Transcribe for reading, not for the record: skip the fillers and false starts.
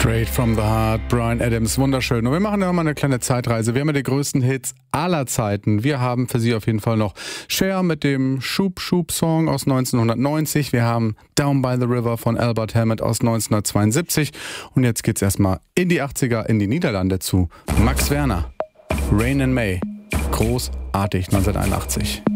Straight from the Heart, Bryan Adams, wunderschön. Und wir machen ja mal eine kleine Zeitreise. Wir haben ja die größten Hits aller Zeiten. Wir haben für Sie auf jeden Fall noch Cher mit dem Shoop Shoop Song aus 1990. Wir haben Down by the River von Albert Hammond aus 1972. Und jetzt geht's erstmal in die 80er, in die Niederlande zu Max Werner. Rain in May. Großartig, 1981.